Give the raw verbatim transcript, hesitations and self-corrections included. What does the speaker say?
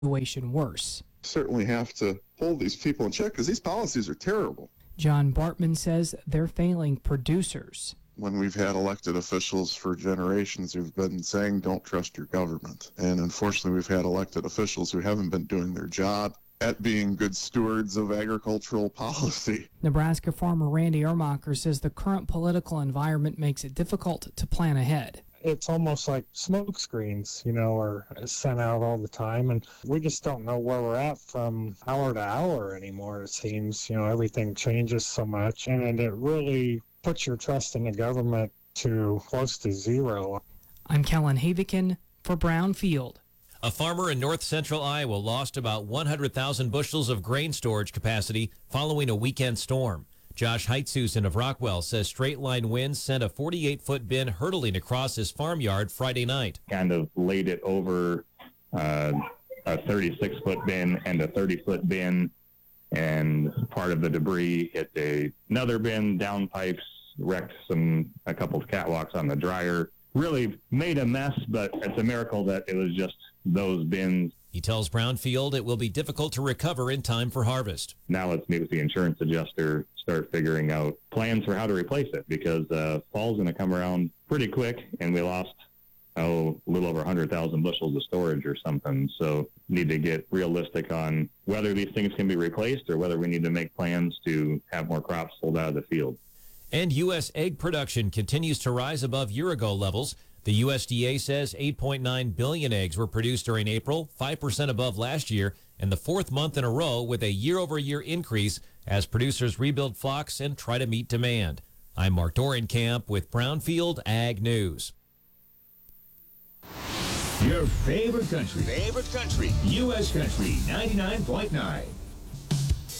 situation worse. Certainly have to hold these people in check because these policies are terrible. John Bartman says they're failing producers. When we've had elected officials for generations who've been saying don't trust your government. And unfortunately, we've had elected officials who haven't been doing their job at being good stewards of agricultural policy. Nebraska farmer Randy Ermacher says the current political environment makes it difficult to plan ahead. It's almost like smoke screens, you know, are sent out all the time, and we just don't know where we're at from hour to hour anymore, it seems. You know, everything changes so much, and it really puts your trust in the government to close to zero. I'm Kellen Havikin for Brownfield. A farmer in north central Iowa lost about one hundred thousand bushels of grain storage capacity following a weekend storm. Josh Heitzusen of Rockwell says straight-line winds sent a forty-eight foot bin hurtling across his farmyard Friday night. Kind of laid it over uh, a thirty-six foot bin and a thirty foot bin, and part of the debris hit a, another bin, down pipes, wrecked some a couple of catwalks on the dryer. Really made a mess, but it's a miracle that it was just those bins. He tells Brownfield it will be difficult to recover in time for harvest. Now let's meet with the insurance adjuster, start figuring out plans for how to replace it, because uh, fall's going to come around pretty quick, and we lost, oh, a little over one hundred thousand bushels of storage or something. So need to get realistic on whether these things can be replaced or whether we need to make plans to have more crops sold out of the field. And U S egg production continues to rise above year-ago levels. The U S D A says eight point nine billion eggs were produced during April, five percent above last year, and the fourth month in a row with a year-over-year increase as producers rebuild flocks and try to meet demand. I'm Mark Dorenkamp with Brownfield Ag News. Your favorite country. Favorite country. U S Country ninety-nine point nine.